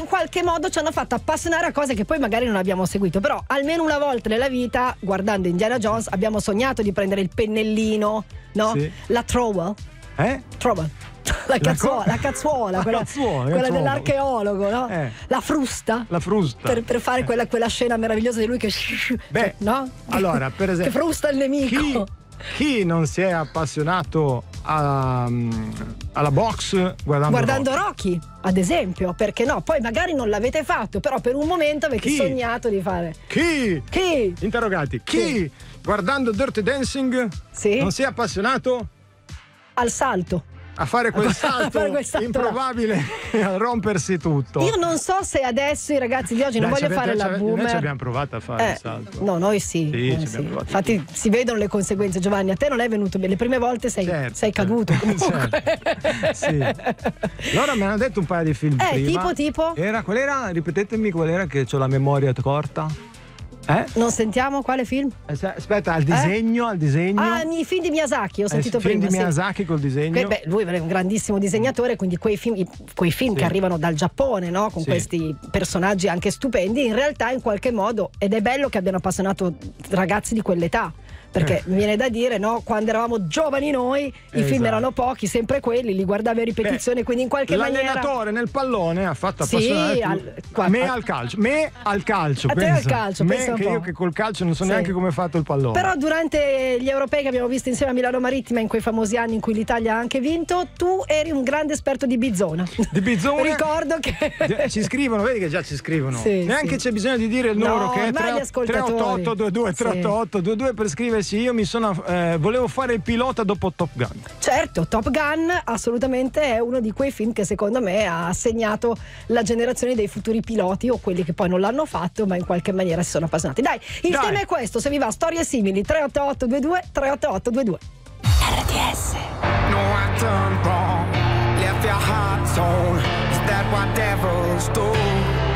qualche modo ci hanno fatto appassionare a cose che poi magari non abbiamo seguito. Però almeno una volta nella vita, guardando Indiana Jones, abbiamo sognato di prendere il pennellino, no? Sì. La trowel. Trowel. La cazzuola, quella dell'archeologo, no? La frusta per fare quella scena meravigliosa di lui che no? Allora, per esempio, che frusta il nemico. Chi non si è appassionato alla box guardando Rocky, ad esempio, perché no? Poi magari non l'avete fatto, però per un momento avete sognato di fare. Chi? Interrogati. Chi? Guardando Dirty Dancing non si è appassionato al salto. A fare quel salto improbabile a rompersi tutto. Io non so se adesso i ragazzi di oggi non voglio fare la boomer. Noi ci abbiamo provato a fare il salto. No, noi sì. Infatti si vedono le conseguenze. Giovanni, a te non è venuto bene. Le prime volte sei caduto comunque. Sì. Loro mi hanno detto un paio di film prima. Tipo? Qual era? Ripetetemi qual era, che ho la memoria corta. Non sentiamo quale film? Aspetta, al disegno. I film di Miyazaki, ho sentito prima. I film di Miyazaki col disegno. Lui è un grandissimo disegnatore, quindi quei film che arrivano dal Giappone, no? Con questi personaggi anche stupendi, in realtà in qualche modo, ed è bello che abbiano appassionato ragazzi di quell'età. Perché mi viene da dire, no? Quando eravamo giovani noi, i film erano pochi, sempre quelli, li guardavi a ripetizione, quindi in qualche maniera. L'allenatore nel pallone ha fatto appassionare me al calcio. A te al calcio, pensa un po'. Io che col calcio non so neanche come è fatto il pallone. Però durante gli europei che abbiamo visto insieme a Milano Marittima, in quei famosi anni in cui l'Italia ha anche vinto, tu eri un grande esperto di Bizzona. Di Bizzona? Ricordo che ci scrivono, vedi che già ci scrivono. Neanche c'è bisogno di dire il numero, che è 388-22 per scriversi. Io volevo fare il pilota dopo Top Gun. Certo, Top Gun assolutamente è uno di quei film che secondo me ha segnato la generazione dei futuri piloti, o quelli che poi non l'hanno fatto ma in qualche maniera si sono appassionati. Dai, il tema è questo, se vi va, storie simili, 38822 RTS. No, I done wrong, left your heart torn. Is that what devils do?